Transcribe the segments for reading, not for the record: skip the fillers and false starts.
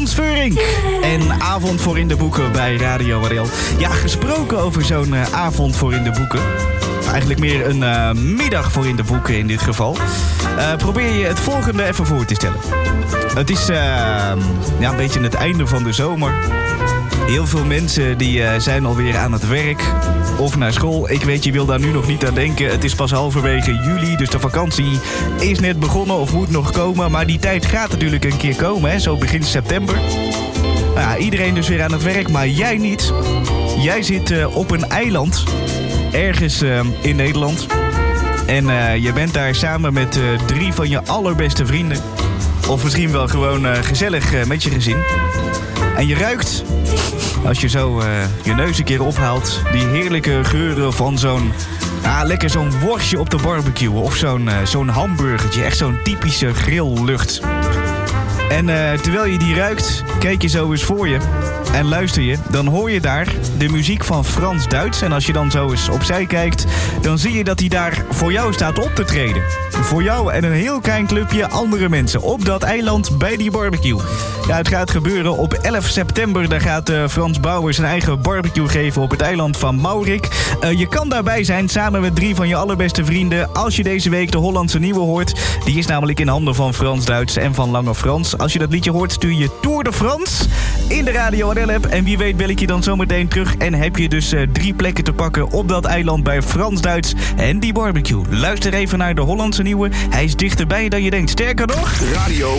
Frans Veurink. En avond voor in de boeken bij Radio Waddel. Ja, gesproken over zo'n avond voor in de boeken. Eigenlijk meer een middag voor in de boeken in dit geval. Probeer je het volgende even voor te stellen. Het is een beetje het einde van de zomer. Heel veel mensen die zijn alweer aan het werk of naar school. Ik weet, je wil daar nu nog niet aan denken. Het is pas halverwege juli, dus de vakantie is net begonnen of moet nog komen. Maar die tijd gaat natuurlijk een keer komen, hè? Zo begin september. Nou ja, iedereen dus weer aan het werk, maar jij niet. Jij zit op een eiland, ergens in Nederland. En je bent daar samen met 3 van je allerbeste vrienden. Of misschien wel gewoon gezellig met je gezin. En je ruikt, als je zo je neus een keer ophaalt, die heerlijke geuren van lekker zo'n worstje op de barbecue. Of zo'n hamburgertje, echt zo'n typische grilllucht. En terwijl je die ruikt, kijk je zo eens voor je en luister je. Dan hoor je daar de muziek van Frans Duits. En als je dan zo eens opzij kijkt, dan zie je dat hij daar voor jou staat op te treden. Voor jou en een heel klein clubje andere mensen op dat eiland bij die barbecue. Ja, het gaat gebeuren op 11 september. Daar gaat Frans Bauer zijn eigen barbecue geven op het eiland van Maurik. Je kan daarbij zijn samen met 3 van je allerbeste vrienden. Als je deze week de Hollandse Nieuwe hoort. Die is namelijk in handen van Frans Duits en van Lange Frans. Als je dat liedje hoort, stuur je Tour de France in de Radio Waddel-app. En wie weet bel ik je dan zometeen terug. En heb je dus 3 plekken te pakken op dat eiland bij Frans Duits en die barbecue. Luister even naar de Hollandse Nieuwe. Hij is dichterbij dan je denkt. Sterker nog... Radio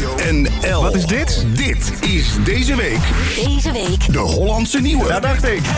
NL. Wat is dit? Dit is deze week Deze week de Hollandse Nieuwe. Dat dacht ik.